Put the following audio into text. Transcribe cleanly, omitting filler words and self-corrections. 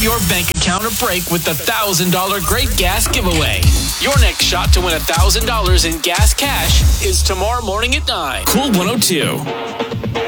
your bank account a break with the $1,000 Great Gas Giveaway. Your next shot to win $1,000 in gas cash is tomorrow morning at 9. Cool 102.